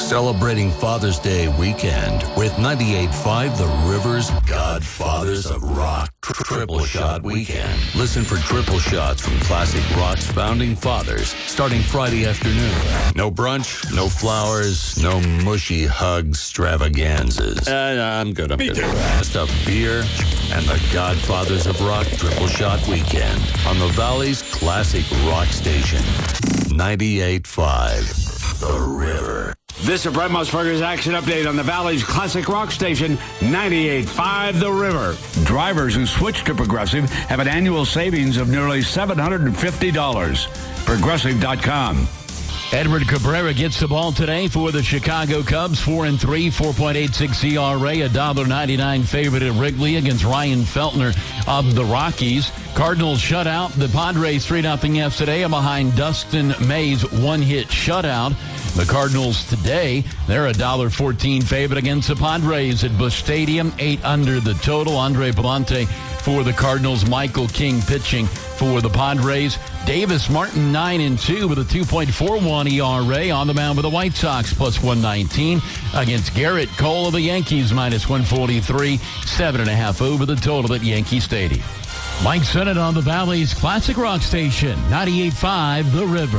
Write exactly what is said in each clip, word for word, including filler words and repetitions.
Celebrating Father's Day weekend with ninety-eight point five The River's Godfathers of Rock Triple Shot Weekend. Listen for triple shots from classic rock's founding fathers starting Friday afternoon. No brunch, no flowers, no mushy hug extravaganzas. Uh, I'm good, I'm good. Just a beer and the Godfathers of Rock Triple Shot Weekend on the Valley's classic rock station, ninety-eight point five The River. This is Brett Musburger's Action Update on the Valley's classic rock station, ninety-eight point five The River. Drivers who switch to Progressive have an annual savings of nearly seven hundred fifty dollars. Progressive dot com. Edward Cabrera gets the ball today for the Chicago Cubs. Four and three, four point eight six E R A, a one dollar ninety-nine favorite at Wrigley against Ryan Feltner of the Rockies. Cardinals shut out the Padres three nothing yesterday behind Dustin May's one-hit shutout. The Cardinals today, they're a one dollar fourteen favorite against the Padres at Busch Stadium. Eight under the total. Andre Palante for the Cardinals. Michael King pitching for the Padres. Davis Martin nine and two with a two point four one E R A on the mound with the White Sox plus one nineteen against Garrett Cole of the Yankees minus one forty-three. Seven and a half over the total at Yankee Stadium. Mike Sennett on the Valley's classic rock station, ninety-eight point five The River.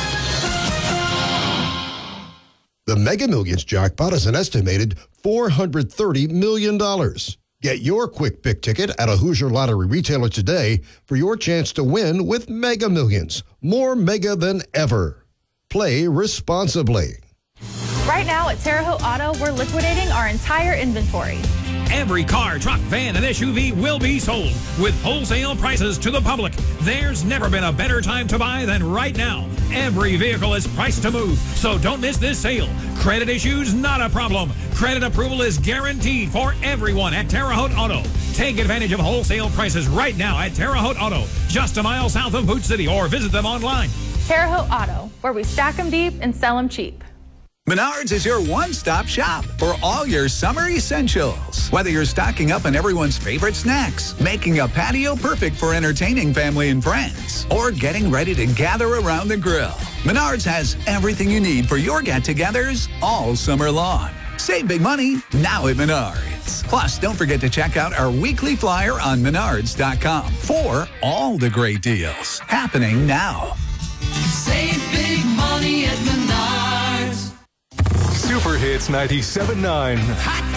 The Mega Millions jackpot is an estimated four hundred thirty million dollars. Get your quick pick ticket at a Hoosier Lottery retailer today for your chance to win with Mega Millions. More mega than ever. Play responsibly. Right now at Terre Haute Auto, we're liquidating our entire inventory. Every car, truck, van, and S U V will be sold with wholesale prices to the public. There's never been a better time to buy than right now. Every vehicle is priced to move, so don't miss this sale. Credit issues, not a problem. Credit approval is guaranteed for everyone at Terre Haute Auto. Take advantage of wholesale prices right now at Terre Haute Auto, just a mile south of Boot City, or visit them online. Terre Haute Auto, where we stack them deep and sell them cheap. Menards is your one-stop shop for all your summer essentials. Whether you're stocking up on everyone's favorite snacks, making a patio perfect for entertaining family and friends, or getting ready to gather around the grill, Menards has everything you need for your get-togethers all summer long. Save big money now at Menards. Plus, don't forget to check out our weekly flyer on menards dot com for all the great deals happening now. Save big money at Menards. Super Hits ninety-seven point nine.